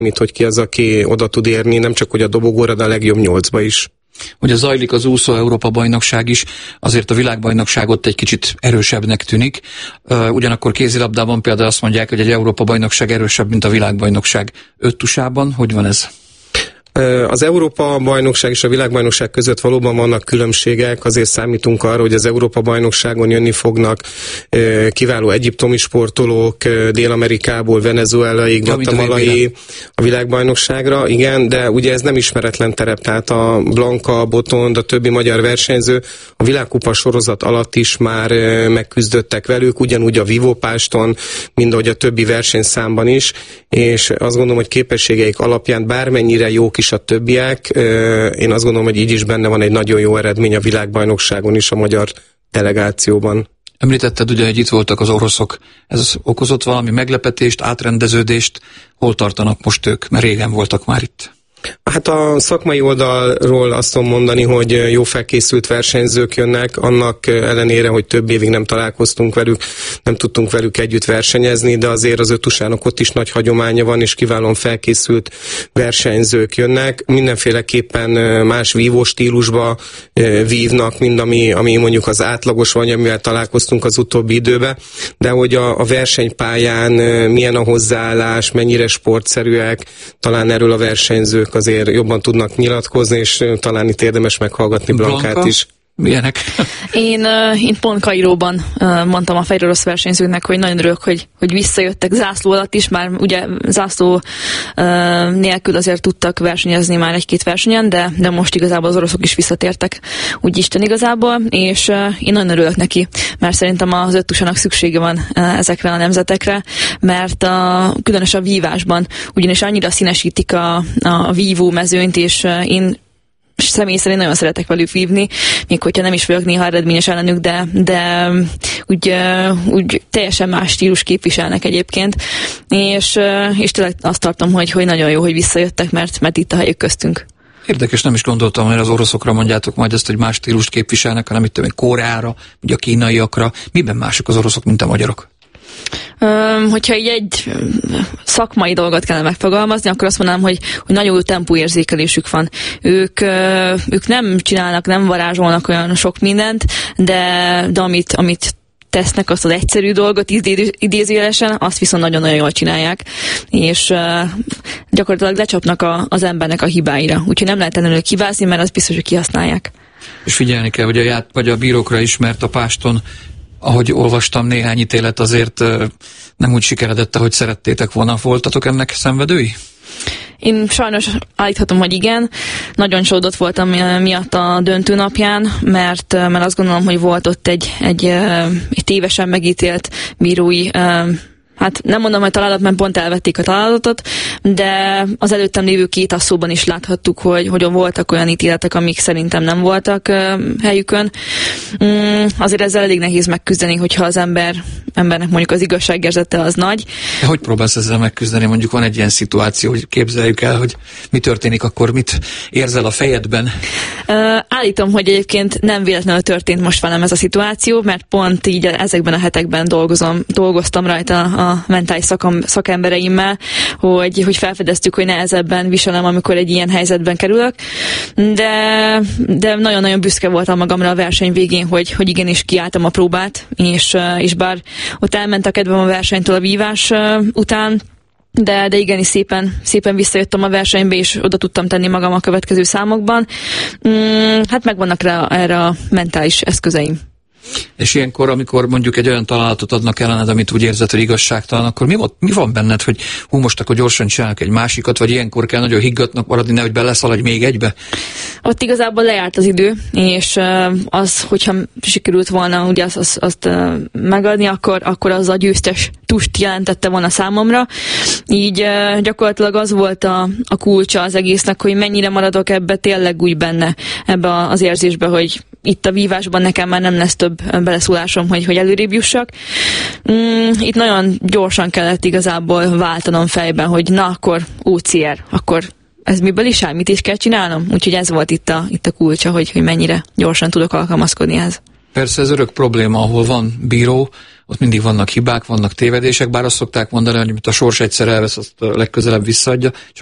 mit, hogy ki az, aki oda tud érni, nem csak hogy a dobogóra, de a legjobb 8-ba is. Ugye zajlik az úszó Európa-bajnokság is, azért a világbajnokság ott egy kicsit erősebbnek tűnik. Ugyanakkor kézilabdában például azt mondják, hogy egy Európa-bajnokság erősebb, mint a világbajnokság. Öttusában hogy van ez? Az Európa-bajnokság és a világbajnokság között valóban vannak különbségek, azért számítunk arra, hogy az Európa-bajnokságon jönni fognak kiváló egyiptomi sportolók, Dél-Amerikából, Venezuelai, Guatemalai a világbajnokságra, igen, de ugye ez nem ismeretlen terep, tehát a Blanka, Botond, a többi magyar versenyző a világkupa sorozat alatt is már megküzdöttek velük, ugyanúgy a vívópáston, mind ahogy a többi versenyszámban is, és azt gondolom, hogy képességeik alapján bármennyire jók is a többiek. Én azt gondolom, hogy így is benne van egy nagyon jó eredmény a világbajnokságon is a magyar delegációban. Említetted ugye, hogy itt voltak az oroszok. Ez okozott valami meglepetést, átrendeződést? Hol tartanak most ők? Mert régen voltak már itt. Hát a szakmai oldalról azt tudom mondani, hogy jó felkészült versenyzők jönnek, annak ellenére, hogy több évig nem találkoztunk velük, nem tudtunk velük együtt versenyezni, de azért az öttusának ott is nagy hagyománya van, és kiválóan felkészült versenyzők jönnek. Mindenféleképpen más vívó stílusba vívnak, mint ami mondjuk az átlagos vagy, amivel találkoztunk az utóbbi időben, de hogy a versenypályán milyen a hozzáállás, mennyire sportszerűek, talán erről a versenyzők azért jobban tudnak nyilatkozni, és talán itt érdemes meghallgatni Blankát is. Milyenek? Én pont Kairóban mondtam a fehér orosz versenyzőknek, hogy nagyon örülök, hogy visszajöttek zászló alatt is, már ugye zászló nélkül azért tudtak versenyezni már egy-két versenyen, de most igazából az oroszok is visszatértek, úgy Isten igazából, és én nagyon örülök neki, mert szerintem az öttusának szüksége van ezekre a nemzetekre, mert különösen a vívásban ugyanis annyira színesítik a vívó mezőnyt, és én személy szerint nagyon szeretek velük vívni, még hogyha nem is vagyok néha eredményes ellenük, de úgy teljesen más stílus képviselnek egyébként, és tényleg azt tartom, hogy nagyon jó, hogy visszajöttek, mert itt a helyük köztünk. Érdekes, nem is gondoltam, hogy az oroszokra mondjátok majd ezt, hogy más stílust képviselnek, hanem itt Koreára, ugye a kínaiakra. Miben mások az oroszok, mint a magyarok? Hogyha így egy szakmai dolgot kellene megfogalmazni, akkor azt mondanám, hogy nagyon jó tempóérzékelésük van. Ők nem csinálnak, nem varázsolnak olyan sok mindent, de amit tesznek, azt az egyszerű dolgot idézőjelesen, azt viszont nagyon-nagyon jól csinálják, és gyakorlatilag lecsapnak az embernek a hibáira. Úgyhogy nem lehet ellenőleg hibázni, mert az biztos, hogy kihasználják. És figyelni kell, hogy a bírókra is, mert a páston, ahogy olvastam, néhány ítélet azért nem úgy sikeredett, ahogy szerettétek volna. Voltatok ennek szenvedői? Én sajnos állíthatom, hogy igen. Nagyon csalódott voltam miatt a döntő napján, mert azt gondolom, hogy volt ott egy tévesen megítélt bírói, hát nem mondom, hogy találat, mert pont elvették a találatot, de az előttem lévő két asszóban is láthattuk, hogy voltak olyan ítéletek, amik szerintem nem voltak helyükön. Azért ezzel elég nehéz megküzdeni, hogyha az embernek mondjuk az igazságérzete az nagy. De hogy próbálsz ezzel megküzdeni? Mondjuk van egy ilyen szituáció, hogy képzeljük el, hogy mi történik, akkor mit érzel a fejedben? Állítom, hogy egyébként nem véletlenül történt most velem ez a szituáció, mert pont így ezekben a hetekben dolgoztam rajta a mentális szakembereimmel, hogy felfedeztük, hogy nehezebben viselem, amikor egy ilyen helyzetben kerülök, de nagyon-nagyon büszke voltam magamra a verseny végén, hogy igenis kiálltam a próbát, és bár ott elment a kedvem a versenytől a vívás után, de igenis szépen visszajöttem a versenybe, és oda tudtam tenni magam a következő számokban. Hát megvannak erre a mentális eszközeim. És ilyenkor, amikor mondjuk egy olyan találatot adnak ellened, amit úgy érzed, hogy igazságtalan, akkor mi van benned, hogy most akkor gyorsan csinálok egy másikat, vagy ilyenkor kell nagyon higgadtnak maradni, nehogy beleszaladj még egybe? Ott igazából lejárt az idő, és az, hogyha sikerült volna ugye azt megadni, akkor az a győztes tust jelentette volna számomra. Így gyakorlatilag az volt a kulcsa az egésznek, hogy mennyire maradok ebbe tényleg úgy benne, ebbe az érzésbe, hogy itt a vívásban nekem már nem lesz több beleszólásom, hogy előrébb jussak. Itt nagyon gyorsan kellett igazából váltanom fejben, hogy na akkor OCR, akkor ez miből is áll, mit is kell csinálnom? Úgyhogy ez volt itt a kulcsa, hogy mennyire gyorsan tudok alkalmazkodni ehhez. Persze ez örök probléma, ahol van bíró, ott mindig vannak hibák, vannak tévedések, bár azt szokták mondani, hogy amit a sors egyszer elvesz, azt legközelebb visszaadja,